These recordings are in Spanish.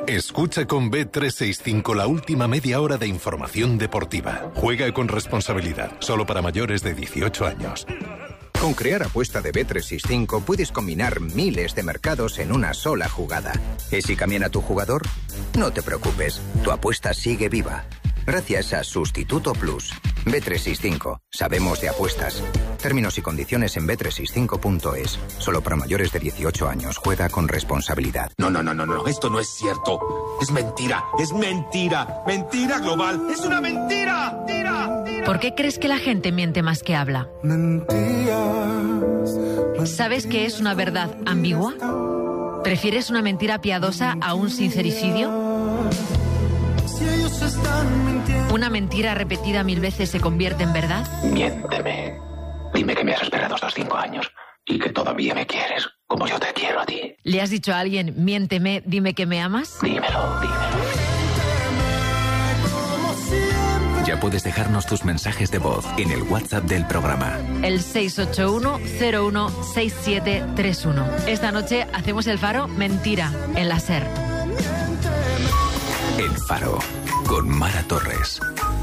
Escucha con Bet365 la última media hora de información deportiva. Juega con responsabilidad, solo para mayores de 18 años. Con Crear Apuesta de Bet365 puedes combinar miles de mercados en una sola jugada. ¿Y si cambian a tu jugador? No te preocupes, tu apuesta sigue viva. Gracias a Sustituto Plus. Bet365. Sabemos de apuestas. Términos y condiciones en bet365.es. Solo para mayores de 18 años. Juega con responsabilidad. No. Esto no es cierto. Es mentira. Es mentira. Mentira global. Es una mentira. ¿Por qué crees que la gente miente más que habla? ¿Sabes qué es una verdad ambigua? ¿Prefieres una mentira piadosa a un sincericidio? ¿Una mentira repetida 1000 veces se convierte en verdad? Miénteme. Dime que me has esperado estos 5 años y que todavía me quieres como yo te quiero a ti. ¿Le has dicho a alguien, miénteme, dime que me amas? Dímelo. Ya puedes dejarnos tus mensajes de voz en el WhatsApp del programa. El 681-016731. Esta noche hacemos el Faro Mentira en la SER. El Faro, con Mara Torres.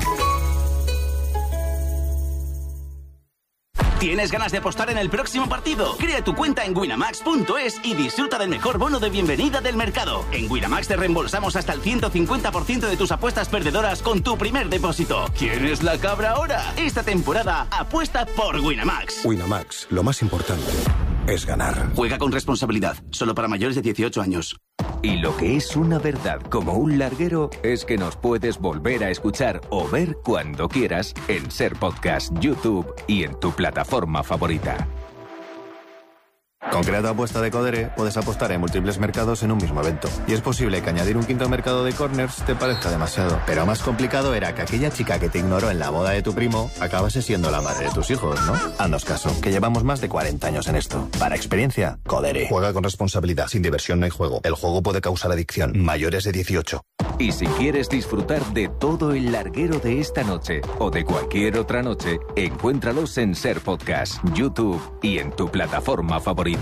¿Tienes ganas de apostar en el próximo partido? Crea tu cuenta en Winamax.es y disfruta del mejor bono de bienvenida del mercado. En Winamax te reembolsamos hasta el 150% de tus apuestas perdedoras con tu primer depósito. ¿Quién es la cabra ahora? Esta temporada apuesta por Winamax. Winamax, lo más importante es ganar. Juega con responsabilidad, solo para mayores de 18 años. Y lo que es una verdad como un larguero es que nos puedes volver a escuchar o ver cuando quieras en SER Podcast, YouTube y en tu plataforma favorita. Con Crear Apuesta de Codere puedes apostar en múltiples mercados en un mismo evento. Y es posible que añadir un quinto mercado de corners te parezca demasiado. Pero más complicado era que aquella chica que te ignoró en la boda de tu primo acabase siendo la madre de tus hijos, ¿no? Haznos caso, que llevamos más de 40 años en esto. Para experiencia, Codere. Juega con responsabilidad. Sin diversión no hay juego. El juego puede causar adicción. Mayores de 18. Y si quieres disfrutar de todo el larguero de esta noche o de cualquier otra noche, encuéntralos en SER Podcast, YouTube y en tu plataforma favorita.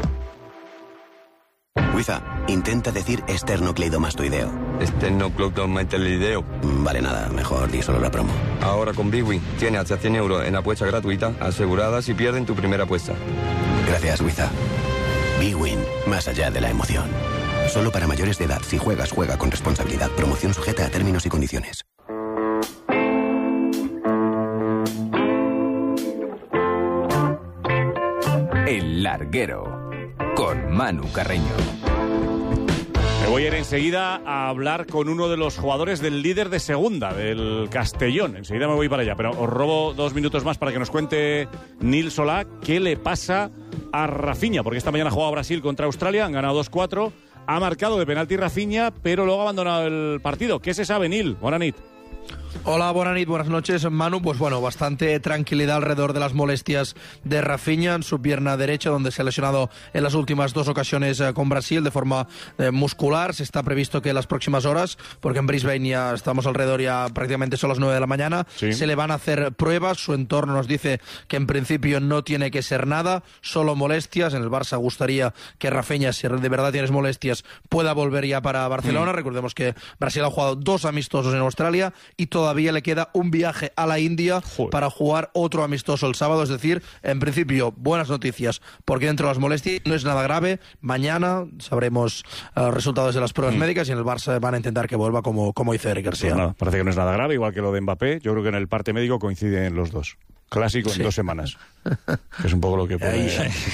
Wiza, intenta decir esternocleidomastoideo. Esternocleidomastoideo. Vale, nada, mejor di solo la promo. Ahora con BigWin tienes hasta 100 euros en apuesta gratuita asegurada si pierden tu primera apuesta. Gracias, Wiza. BigWin, más allá de la emoción. Solo para mayores de edad. Si juegas, juega con responsabilidad. Promoción sujeta a términos y condiciones. El larguero, con Manu Carreño. Me voy a ir enseguida a hablar con uno de los jugadores del líder de segunda, del Castellón. Enseguida me voy para allá, pero os robo 2 minutos más para que nos cuente Nil Solá qué le pasa a Rafinha, porque esta mañana ha jugado Brasil contra Australia, han ganado 2-4, ha marcado de penalti Rafinha, pero luego ha abandonado el partido. ¿Qué se sabe, Nil? Bona nit. Hola, buenas noches, Manu. Pues bueno, bastante tranquilidad alrededor de las molestias de Rafinha en su pierna derecha, donde se ha lesionado en las últimas 2 ocasiones con Brasil de forma muscular. Se está previsto que en las próximas horas, porque en Brisbane ya estamos alrededor, ya prácticamente son las 9 de la mañana, sí, se le van a hacer pruebas. Su entorno nos dice que en principio no tiene que ser nada, solo molestias. En el Barça gustaría que Rafinha, si de verdad tienes molestias, pueda volver ya para Barcelona. Recordemos que Brasil ha jugado 2 amistosos en Australia y todavía le queda un viaje a la India para jugar otro amistoso el sábado. Es decir, en principio, buenas noticias, porque dentro de las molestias no es nada grave. Mañana sabremos los resultados de las pruebas médicas y en el Barça van a intentar que vuelva como dice Eric García. Pues nada, parece que no es nada grave, igual que lo de Mbappé. Yo creo que en el parte médico coinciden los dos. Clásico en 2 semanas. Que es un poco lo que puede...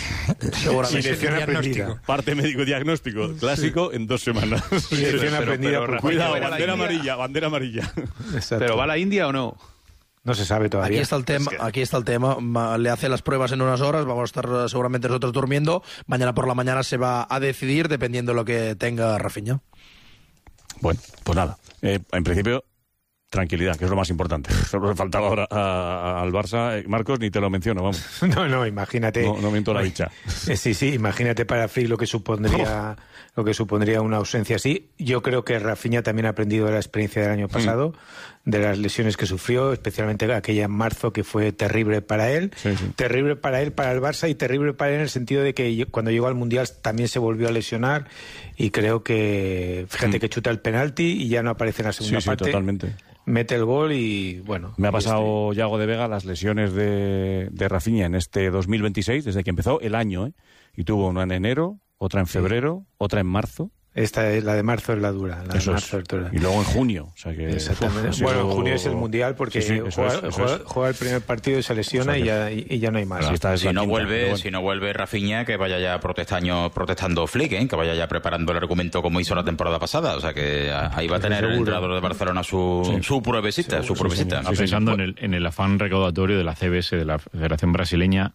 Seguramente. Parte médico diagnóstico. Clásico en 2 semanas. Cuidado, bandera amarilla. ¿Pero va a la India o no? No se sabe todavía. Aquí está el tema. Le hace las pruebas en unas horas. Vamos a estar seguramente nosotros durmiendo. Mañana por la mañana se va a decidir dependiendo de lo que tenga Rafinha. Bueno, pues nada. En principio... tranquilidad, que es lo más importante. Solo faltaba ahora al Barça. Marcos, ni te lo menciono, vamos. No, imagínate. No miento la dicha. Sí, imagínate para Flick lo que supondría una ausencia así. Yo creo que Rafinha también ha aprendido de la experiencia del año pasado. de las lesiones que sufrió, especialmente aquella en marzo que fue terrible para él, terrible para él, para el Barça, y terrible para él en el sentido de que cuando llegó al Mundial también se volvió a lesionar, y creo que, fíjate que chuta el penalti y ya no aparece en la segunda parte. Totalmente. Mete el gol y bueno. Me ha pasado Yago de Vega las lesiones de Rafinha en este 2026, desde que empezó el año, ¿eh? Y tuvo una en enero, otra en febrero, otra en marzo. Esta es la de marzo, es la dura. La de marzo es dura. Y luego en junio. O sea que, exactamente. Bueno, en junio es el Mundial porque juega el primer partido y se lesiona, o sea y ya no hay más. Si no vuelve Rafinha, que vaya ya protestando Flick, que vaya ya preparando el argumento como hizo la temporada pasada. O sea que ahí va a tener el entrenador de Barcelona su pruebecita. Pensando en el afán recaudatorio de la CBS, de la Federación Brasileña,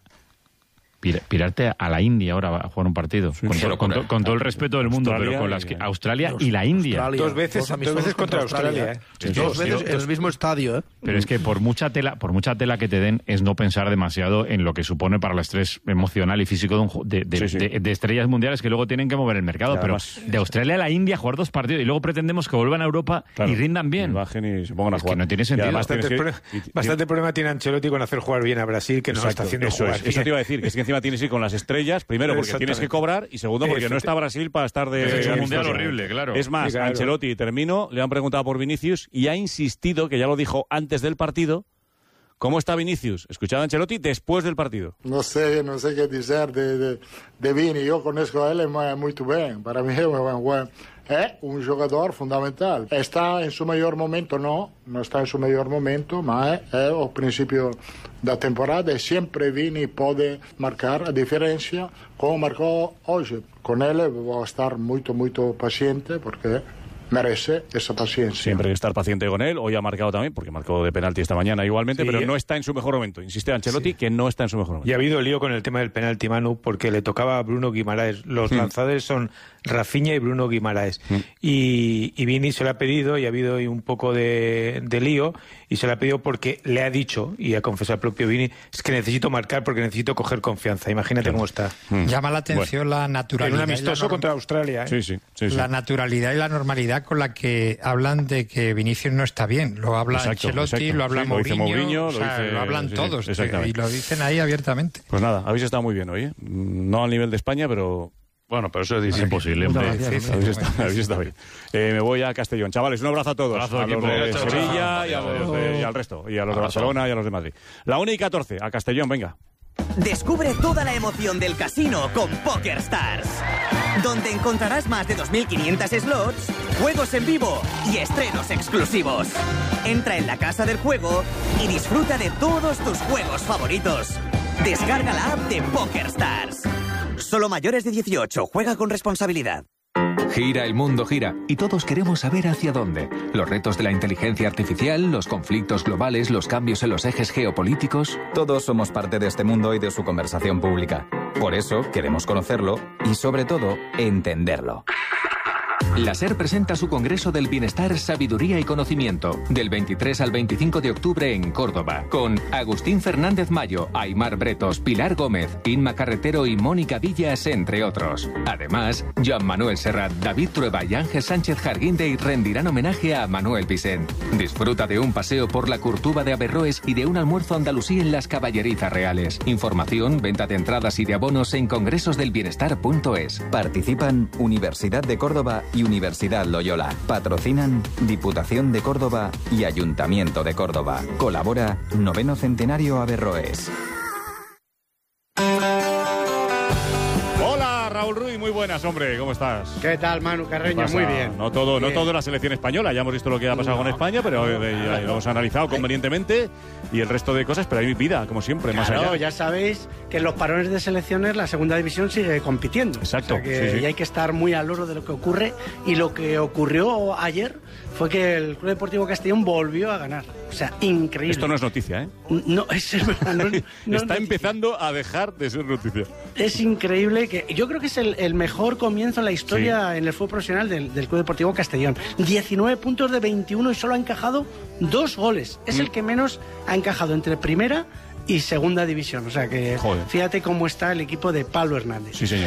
pirarte a la India ahora a jugar un partido, con todo el respeto del mundo, pero con Australia y la India. Dos veces contra Australia. Dos veces en el mismo estadio. Pero es que por mucha tela que te den, es no pensar demasiado en lo que supone para el estrés emocional y físico de estrellas mundiales que luego tienen que mover el mercado. Pero además, de Australia a la India jugar 2 partidos y luego pretendemos que vuelvan a Europa y rindan bien. Bajen y se pongan a jugar. Que no tiene sentido. Bastante problema tiene Ancelotti con hacer jugar bien a Brasil, que no lo está haciendo jugar. Eso te iba a decir, que es que encima tienes que ir con las estrellas, primero porque tienes que cobrar y segundo porque no está Brasil para estar de un mundial horrible, claro. Es más, Ancelotti, termino, le han preguntado por Vinicius y ha insistido, que ya lo dijo antes del partido, ¿cómo está Vinicius? Escuchad a Ancelotti después del partido. No sé qué decir de Vini, yo conozco a él muy bien, para mí es un jugador fundamental. Está en su mejor momento? No está en su mejor momento, ma è al principio da temporada e sempre Vini puede marcar a diferencia como marcó hoy. Con él voy a estar muy paciente porque merece esa paciencia. Siempre hay que estar paciente con él. Hoy ha marcado también, porque marcó de penalti esta mañana igualmente, pero no está en su mejor momento. Insiste Ancelotti que no está en su mejor momento. Y ha habido lío con el tema del penalti, Manu, porque le tocaba a Bruno Guimaraes. Los lanzadores son Rafinha y Bruno Guimaraes. Y Vini se lo ha pedido y ha habido un poco de lío, y se lo ha pedido porque le ha dicho, y ha confesado el propio Vini, es que necesito marcar porque necesito coger confianza. Imagínate cómo está. Llama la atención la naturalidad. En un amistoso contra Australia. Sí. La naturalidad y la normalidad con la que hablan de que Vinicius no está bien. Lo habla Ancelotti, lo habla Mourinho, lo hablan todos. Y lo dicen ahí abiertamente. Pues nada, habéis estado muy bien hoy, ¿eh? No al nivel de España, pero... Bueno, pero eso es imposible. Habéis estado bien. Me voy a Castellón. Chavales, un abrazo a todos. A los de Sevilla y al resto. Y a los de Barcelona y a los de Madrid. La 1:14, a Castellón, venga. Descubre toda la emoción del casino con PokerStars, donde encontrarás más de 2.500 slots, juegos en vivo y estrenos exclusivos. Entra en la casa del juego y disfruta de todos tus juegos favoritos. Descarga la app de PokerStars. Solo mayores de 18. Juega con responsabilidad. Gira el mundo, gira, y todos queremos saber hacia dónde. Los retos de la inteligencia artificial, los conflictos globales, los cambios en los ejes geopolíticos. Todos somos parte de este mundo y de su conversación pública. Por eso queremos conocerlo y, sobre todo, entenderlo. La SER presenta su Congreso del Bienestar, Sabiduría y Conocimiento, del 23 al 25 de octubre en Córdoba, con Agustín Fernández Mayo, Aimar Bretos, Pilar Gómez, Inma Carretero y Mónica Villas, entre otros. Además, Joan Manuel Serrat, David Trueba y Ángel Sánchez Jarguindey rendirán homenaje a Manuel Vicent. Disfruta de un paseo por la Curtuba de Averroes y de un almuerzo andalusí en las Caballerizas Reales. Información, venta de entradas y de abonos en congresosdelbienestar.es. Participan Universidad de Córdoba y Universidad Loyola. Patrocinan Diputación de Córdoba y Ayuntamiento de Córdoba. Colabora 9º Centenario Averroes. Hola, Raúl Ruiz, muy buenas, hombre, ¿cómo estás? ¿Qué tal, Manu Carreño? Muy bien. No todo la selección española, ya hemos visto lo que ha pasado con España, pero ya lo hemos analizado convenientemente, y el resto de cosas, pero hay vida, como siempre, más allá. Ya sabéis que en los parones de selecciones la segunda división sigue compitiendo. Exacto. O sea que, y hay que estar muy al loro de lo que ocurre, y lo que ocurrió ayer fue que el Club Deportivo Castellón volvió a ganar. O sea, increíble. Esto no es noticia, ¿eh? No, es verdad. No está empezando a dejar de ser noticia. Es increíble que... Yo creo que es el mejor comienzo en la historia en el fútbol profesional del Club Deportivo Castellón. 19 puntos de 21 y solo ha encajado 2 goles. Es el que menos ha encajado entre primera y segunda división. O sea que fíjate cómo está el equipo de Pablo Hernández. Sí, señor.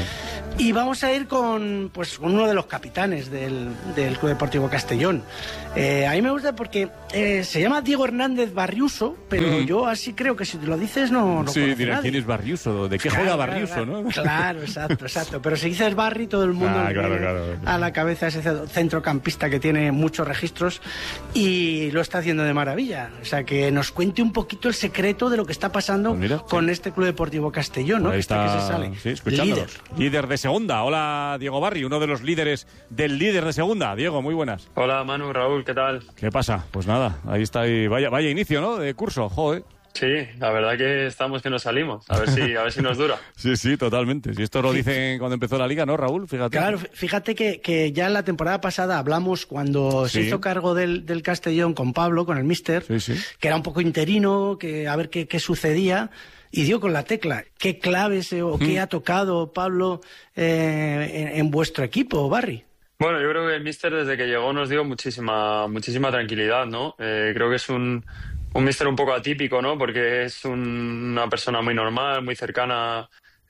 Y vamos a ir con uno de los capitanes del Club Deportivo Castellón. A mí me gusta porque se llama Diego Hernández Barriuso, pero yo así creo que si lo dices no sí, dirán, ¿quién es Barriuso? ¿De qué juega Barriuso? Claro, ¿no? Claro, exacto. Pero si dices Barri, todo el mundo claro. a la cabeza ese centrocampista que tiene muchos registros y lo está haciendo de maravilla. O sea, que nos cuente un poquito el secreto de lo que está pasando con este Club Deportivo Castellón, ¿no? Ahí está, que se sale. Sí, líder de segunda. Hola, Diego Barri, uno de los líderes del líder de segunda. Diego, muy buenas. Hola, Manu, Raúl, ¿qué tal? ¿Qué pasa? Pues nada, ahí está. Vaya inicio, ¿no? De curso, joder. Sí, la verdad que estamos que nos salimos. A ver si nos dura. Sí, totalmente. Si esto lo dicen cuando empezó la liga, ¿no, Raúl? Fíjate. Claro, fíjate que ya en la temporada pasada hablamos cuando se hizo cargo del Castellón con Pablo, con el míster, que era un poco interino, que a ver qué sucedía. Y dio con la tecla. ¿Qué claves o qué ha tocado Pablo en vuestro equipo, Barry? Bueno, yo creo que el míster desde que llegó nos dio muchísima tranquilidad, ¿no? Creo que es un míster un poco atípico, ¿no? Porque es una persona muy normal, muy cercana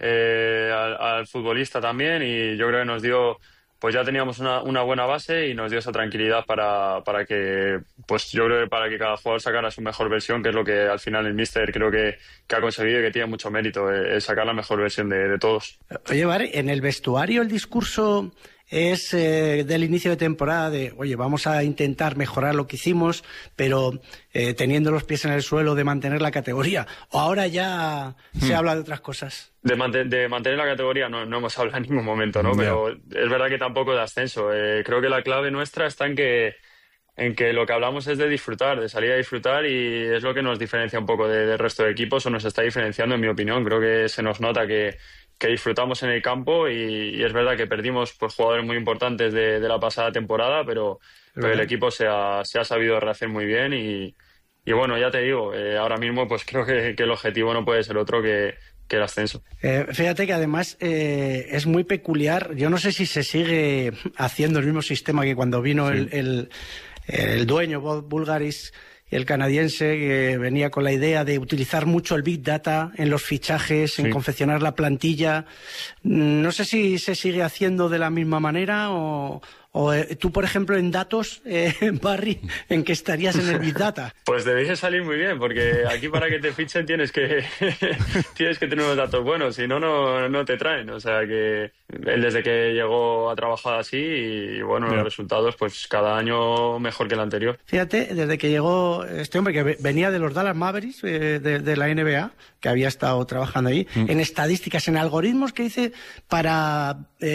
al futbolista también, y yo creo que nos dio... Pues ya teníamos una buena base y nos dio esa tranquilidad para que, pues yo creo que para que cada jugador sacara su mejor versión, que es lo que al final el míster creo que ha conseguido y que tiene mucho mérito, es sacar la mejor versión de todos. Oye, Barry, en el vestuario el discurso es del inicio de temporada de, oye, vamos a intentar mejorar lo que hicimos, pero teniendo los pies en el suelo de mantener la categoría, o ahora ya se habla de otras cosas. De mantener la categoría no hemos hablado en ningún momento, ¿no? Pero es verdad que tampoco de ascenso. Creo que la clave nuestra está en que lo que hablamos es de disfrutar, de salir a disfrutar, y es lo que nos diferencia un poco del resto de equipos, o nos está diferenciando, en mi opinión. Creo que se nos nota que disfrutamos en el campo, y es verdad que perdimos pues jugadores muy importantes de la pasada temporada, pero el equipo se ha sabido rehacer muy bien y bueno, ya te digo, ahora mismo pues creo que el objetivo no puede ser otro que el ascenso. Fíjate que además es muy peculiar. Yo no sé si se sigue haciendo el mismo sistema que cuando vino el dueño, Bob Bulgaris, el canadiense, que venía con la idea de utilizar mucho el Big Data en los fichajes, en confeccionar la plantilla. No sé si se sigue haciendo de la misma manera o tú, por ejemplo, en datos, Barry, ¿en qué estarías en el Big Data? Pues debes salir muy bien, porque aquí para que te fichen tienes que tener unos datos buenos, si no te traen. O sea que él desde que llegó ha trabajado así y bueno, los resultados pues cada año mejor que el anterior. Fíjate, desde que llegó este hombre que venía de los Dallas Mavericks, de la NBA, que había estado trabajando ahí, en estadísticas, en algoritmos que dice para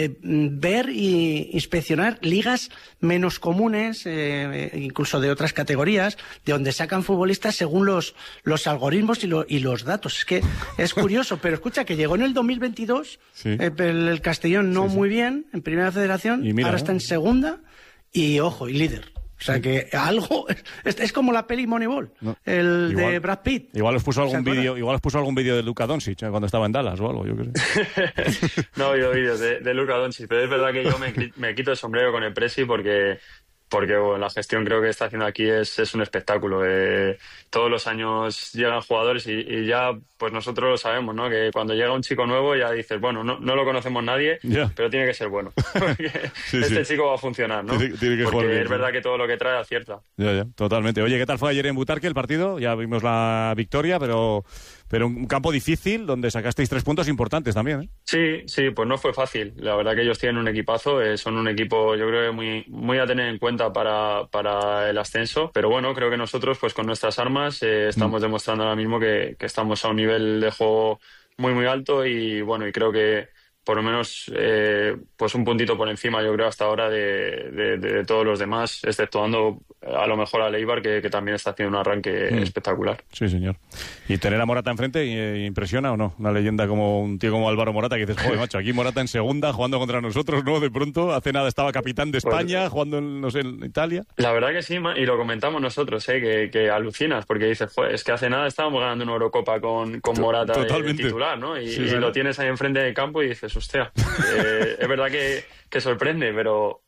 ver y inspeccionar ligas menos comunes, incluso de otras categorías, de donde sacan futbolistas según los algoritmos y los datos. Es que es curioso, pero escucha, que llegó en el 2022, el Castellón muy bien, en Primera Federación, ahora está en Segunda, y ojo, y líder. O sea que algo es como la peli Moneyball, de Brad Pitt. Igual os puso algún vídeo de Luka Doncic cuando estaba en Dallas o algo, yo qué sé. No ha habido vídeos de Luka Doncic, pero es verdad que yo me quito el sombrero con el Presi porque bueno, la gestión creo que está haciendo aquí es un espectáculo. Todos los años llegan jugadores y ya pues nosotros lo sabemos, ¿no? Que cuando llega un chico nuevo ya dices, bueno, no lo conocemos nadie, pero tiene que ser bueno. Porque chico va a funcionar, ¿no? Tiene que porque bien, es verdad que todo lo que trae acierta. Ya, totalmente. Oye, ¿qué tal fue ayer en Butarque el partido? Ya vimos la victoria, pero un campo difícil donde sacasteis 3 puntos importantes también, ¿eh? Sí, pues no fue fácil. La verdad que ellos tienen un equipazo, son un equipo yo creo que muy a tener en cuenta para el ascenso, pero bueno, creo que nosotros pues con nuestras armas estamos demostrando ahora mismo que estamos a un nivel de juego muy alto y bueno, y creo que por lo menos pues un puntito por encima yo creo hasta ahora de todos los demás, exceptuando a lo mejor a Leibar que también está haciendo un arranque espectacular. Sí, señor. ¿Y tener a Morata enfrente impresiona o no? Una leyenda como un tío como Álvaro Morata que dices, joder, macho, aquí Morata en segunda jugando contra nosotros, ¿no? De pronto, hace nada estaba capitán de España, jugando en Italia. La verdad que sí, y lo comentamos nosotros, que alucinas, porque dices, joder, es que hace nada estábamos ganando una Eurocopa con Morata de titular, ¿no? Y lo tienes ahí enfrente del campo y dices, hostia, es verdad que sorprende, pero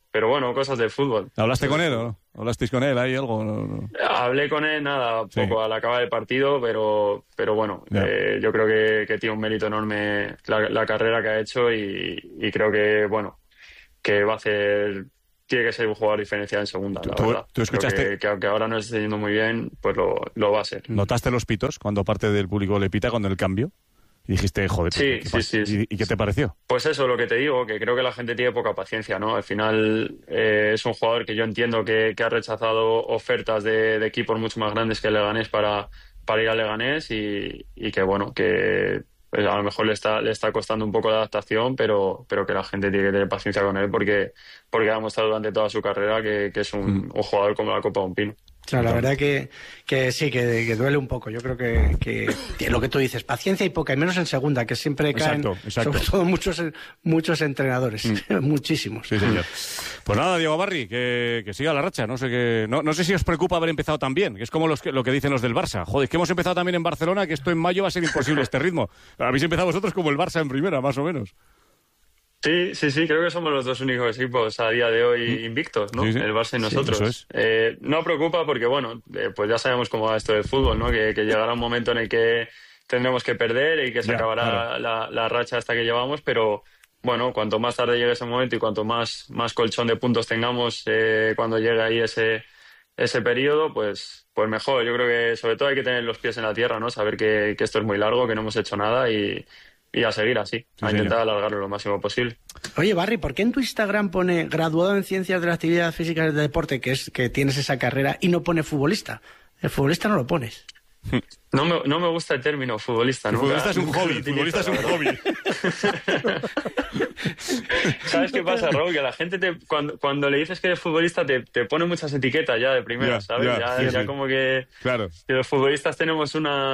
bueno, cosas del fútbol. ¿Hablaste con él o no? ¿Hablasteis con él? ¿Hay algo? No. Hablé con él, poco al acabar el partido, pero bueno, yo creo que tiene un mérito enorme la carrera que ha hecho y creo que, bueno, que va a hacer... Tiene que ser un jugador diferencial en segunda, la verdad. ¿Tú escuchaste? Que aunque ahora no esté yendo muy bien, pues lo va a ser. ¿Notaste los pitos cuando parte del público le pita cuando el cambio? Y dijiste, joder, sí. ¿Y qué te pareció? Pues eso, lo que te digo, que creo que la gente tiene poca paciencia, ¿no? Al final es un jugador que yo entiendo que ha rechazado ofertas de equipos mucho más grandes que el Leganés para ir al Leganés y que, bueno, que... Pues a lo mejor le está costando un poco de adaptación, pero que la gente tiene que tener paciencia con él porque ha demostrado durante toda su carrera que es un jugador como la Copa de un Pino. Claro, la verdad que sí, que duele un poco. Yo creo que lo que tú dices, paciencia y poca, y menos en segunda, que siempre caen, sobre todo muchos entrenadores, muchísimos. Sí, señor. Pues nada, Diego Barri, que siga la racha. No sé si os preocupa haber empezado tan bien, que es como lo que dicen los del Barça. Joder, es que hemos empezado también en Barcelona, que esto en mayo va a ser imposible este ritmo. Habéis empezado vosotros como el Barça en primera, más o menos. Sí, creo que somos los dos únicos equipos a día de hoy invictos, ¿no? Sí. El Barça y nosotros. Sí, eso es. No preocupa porque, bueno, pues ya sabemos cómo va esto del fútbol, ¿no? Que llegará un momento en el que tendremos que perder y que se acabará la racha hasta que llevamos, pero, bueno, cuanto más tarde llegue ese momento y cuanto más colchón de puntos tengamos cuando llegue ahí ese periodo, pues mejor. Yo creo que sobre todo hay que tener los pies en la tierra, ¿no? Saber que esto es muy largo, que no hemos hecho nada y a seguir así, a intentar alargarlo lo máximo posible. Oye, Barry, ¿por qué en tu Instagram pone graduado en Ciencias de la Actividad Física y del Deporte, que tienes esa carrera, y no pone futbolista? El futbolista no lo pones. No me gusta el término futbolista. Futbolista es un hobby. Futbolista es un hobby. ¿Sabes qué pasa, Raúl? Que la gente cuando le dices que eres futbolista te pone muchas etiquetas ya de primera, ¿sabes? Ya como que, que los futbolistas tenemos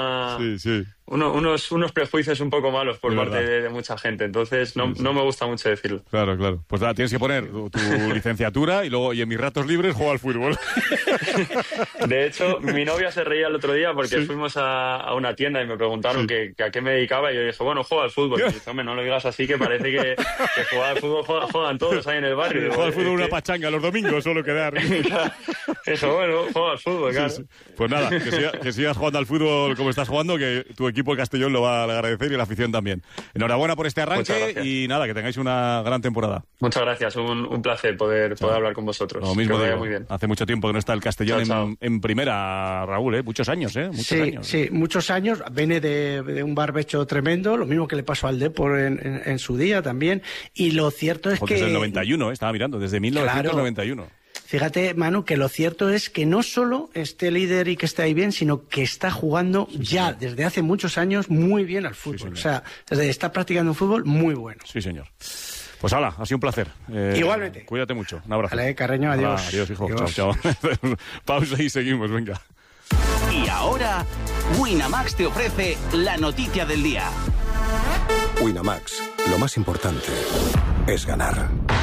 unos prejuicios un poco malos por parte de mucha gente. Entonces no me gusta mucho decirlo. Claro. Pues nada, tienes que poner tu licenciatura y en mis ratos libres juego al fútbol. De hecho, mi novia se reía el otro día porque fuimos a una tienda y me preguntaron a qué me dedicaba y yo dije, bueno, juego al fútbol. Y dije, hombre, no lo digas así, que parece que jugar al fútbol juegan todos ahí en el barrio. Juega al fútbol una pachanga los domingos, solo quedar. Eso, bueno, juego al fútbol, claro. Sí. Pues nada, que sigas jugando al fútbol como estás jugando, que tu equipo el Castellón lo va a agradecer y la afición también. Enhorabuena por este arranque y nada, que tengáis una gran temporada. Muchas gracias, un placer poder hablar con vosotros. Lo mismo digo, muy bien. Hace mucho tiempo que no está el Castellón en primera, Raúl, muchos años, muchos años. Sí, muchos años. Viene de un barbecho tremendo, lo mismo que le pasó al Depor en su día también. Y lo cierto es que... Desde el 91, estaba mirando, desde 1991. Claro. Fíjate, Manu, que lo cierto es que no solo esté líder y que esté ahí bien, sino que está jugando desde hace muchos años muy bien al fútbol. O sea, está practicando un fútbol muy bueno. Sí, señor. Pues hala, ha sido un placer. Igualmente. Cuídate mucho. Un abrazo. Vale, Carreño, adiós. Adiós, hijo. Adiós. Chao. Pausa y seguimos, venga. Y ahora, Winamax te ofrece la noticia del día. Winamax, lo más importante es ganar.